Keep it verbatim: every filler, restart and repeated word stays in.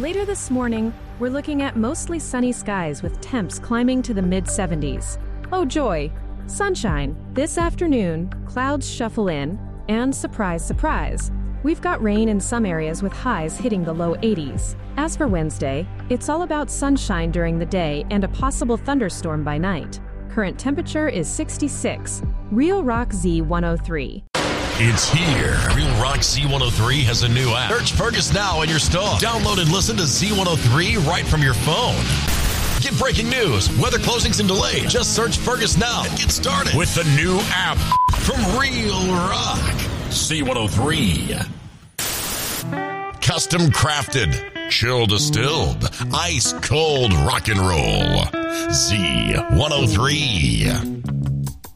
Later this morning, we're looking at mostly sunny skies with temps climbing to the mid seventies. Oh joy! Sunshine. This afternoon, clouds shuffle in, and surprise, surprise, we've got rain in some areas with highs hitting the low eighties. As for Wednesday, it's all about sunshine during the day and a possible thunderstorm by night. Current temperature is sixty-six. Real Rock Z one oh three. It's here. Real Rock Z one oh three has a new app. Search Fergus now in your store. Download and listen to Z one oh three right from your phone. Get breaking news, weather closings and delays. Just search Fergus now and get started with the new app from Real Rock Z one oh three. Custom crafted, chill distilled, ice cold rock and roll. Z one oh three.